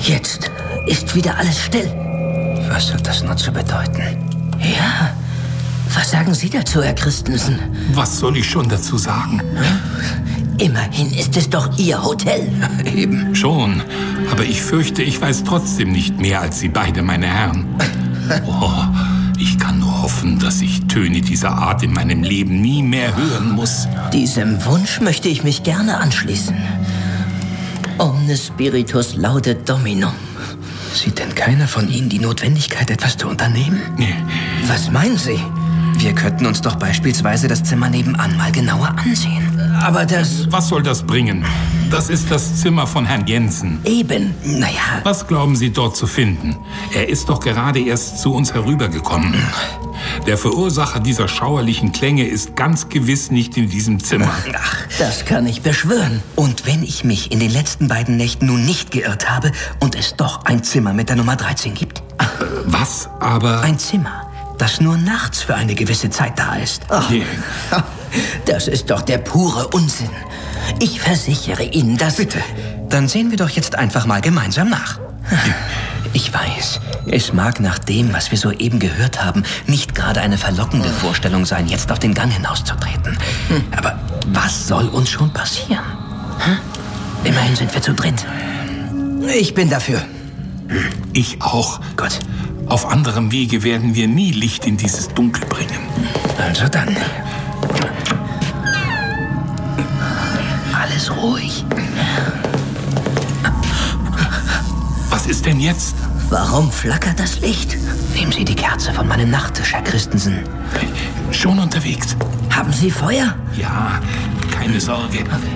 Jetzt ist wieder alles still. Was hat das nur zu bedeuten? Ja, was sagen Sie dazu, Herr Christensen? Was soll ich schon dazu sagen? Immerhin ist es doch Ihr Hotel. Eben. Schon, aber ich fürchte, ich weiß trotzdem nicht mehr als Sie beide, meine Herren. Oh, ich kann nur hoffen, dass ich Töne dieser Art in meinem Leben nie mehr hören muss. Diesem Wunsch möchte ich mich gerne anschließen. Omne spiritus laudet Dominum. Sieht denn keiner von Ihnen die Notwendigkeit, etwas zu unternehmen? Was meinen Sie? Wir könnten uns doch beispielsweise das Zimmer nebenan mal genauer ansehen. Aber das... Was soll das bringen? Das ist das Zimmer von Herrn Jensen. Eben, naja... Was glauben Sie dort zu finden? Er ist doch gerade erst zu uns herübergekommen. Der Verursacher dieser schauerlichen Klänge ist ganz gewiss nicht in diesem Zimmer. Ach, das kann ich beschwören. Und wenn ich mich in den letzten beiden Nächten nun nicht geirrt habe und es doch ein Zimmer mit der Nummer 13 gibt? Was aber... Ein Zimmer, das nur nachts für eine gewisse Zeit da ist. Ach, das ist doch der pure Unsinn. Ich versichere Ihnen, dass... Bitte, dann sehen wir doch jetzt einfach mal gemeinsam nach. Ich weiß, es mag nach dem, was wir soeben gehört haben, nicht gerade eine verlockende Vorstellung sein, jetzt auf den Gang hinauszutreten. Aber was soll uns schon passieren? Immerhin sind wir zu dritt. Ich bin dafür. Ich auch. Gut. Auf anderem Wege werden wir nie Licht in dieses Dunkel bringen. Also dann. Alles ruhig. Was ist denn jetzt? Warum flackert das Licht? Nehmen Sie die Kerze von meinem Nachttisch, Herr Christensen. Schon unterwegs. Haben Sie Feuer? Ja, keine Sorge.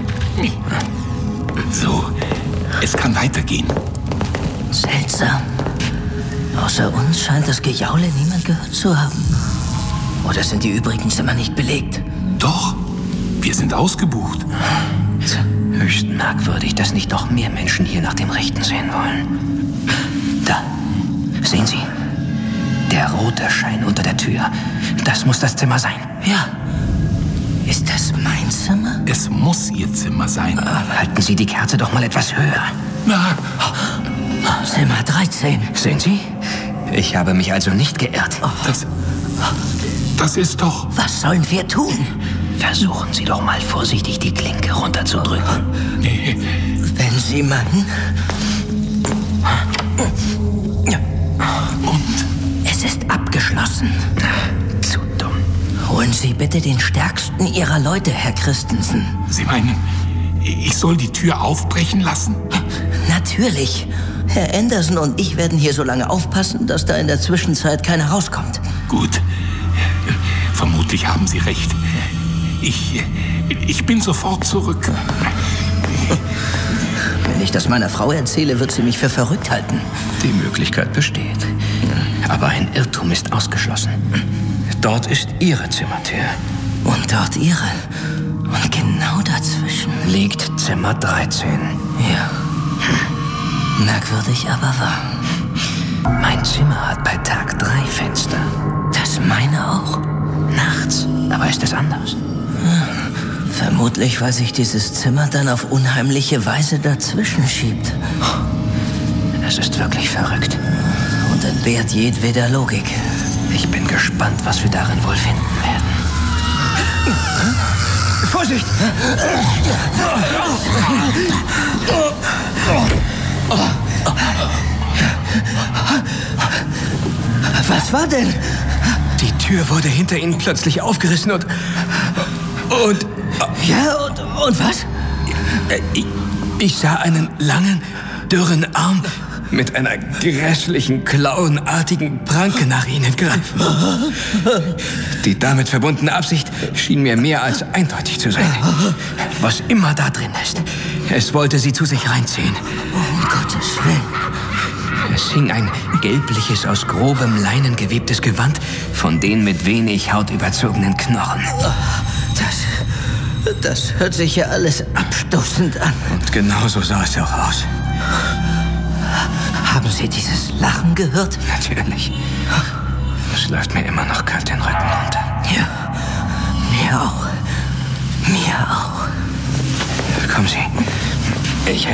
So, es kann weitergehen. Seltsam. Außer uns scheint das Gejaule niemand gehört zu haben. Oder sind die übrigen Zimmer nicht belegt? Doch, wir sind ausgebucht. Höchst merkwürdig, dass nicht noch mehr Menschen hier nach dem Rechten sehen wollen. Da, sehen Sie? Der rote Schein unter der Tür. Das muss das Zimmer sein. Ja. Ist das mein Zimmer? Es muss Ihr Zimmer sein. Halten Sie die Kerze doch mal etwas höher. Na, Zimmer 13. Sehen Sie? Ich habe mich also nicht geirrt. das ist doch... Was sollen wir tun? Versuchen Sie doch mal vorsichtig, die Klinke runterzudrücken. Nee, Wenn Sie meinen. und? Es ist abgeschlossen. Zu dumm. Holen Sie bitte den stärksten Ihrer Leute, Herr Christensen. Sie meinen, ich soll die Tür aufbrechen lassen? Natürlich. Herr Anderson und ich werden hier so lange aufpassen, dass da in der Zwischenzeit keiner rauskommt. Gut. Vermutlich haben Sie recht. Ich bin sofort zurück. Wenn ich das meiner Frau erzähle, wird sie mich für verrückt halten. Die Möglichkeit besteht. Aber ein Irrtum ist ausgeschlossen. Dort ist Ihre Zimmertür. Und dort Ihre. Und genau dazwischen Liegt Zimmer 13. Ja. Merkwürdig, aber wahr. Mein Zimmer hat bei Tag 3 Fenster. Das meine auch. Nachts. Aber ist es anders? Vermutlich, weil sich dieses Zimmer dann auf unheimliche Weise dazwischen schiebt. Es ist wirklich verrückt. Und entbehrt jedweder Logik. Ich bin gespannt, was wir darin wohl finden werden. Vorsicht! Was war denn? Die Tür wurde hinter Ihnen plötzlich aufgerissen und... Ja, und was? Ich sah einen langen, dürren Arm mit einer grässlichen, klauenartigen Pranke nach Ihnen greifen. Die damit verbundene Absicht schien mir mehr als eindeutig zu sein. Was immer da drin ist, es wollte Sie zu sich reinziehen. Um Gottes Willen. Es hing ein gelbliches, aus grobem Leinen gewebtes Gewand von den mit wenig Haut überzogenen Knochen. Das hört sich ja alles abstoßend an. Und genauso sah es auch aus. Haben Sie dieses Lachen gehört? Natürlich. Es läuft mir immer noch kalt den Rücken runter. Ja, mir auch. Mir auch. Kommen Sie. Ich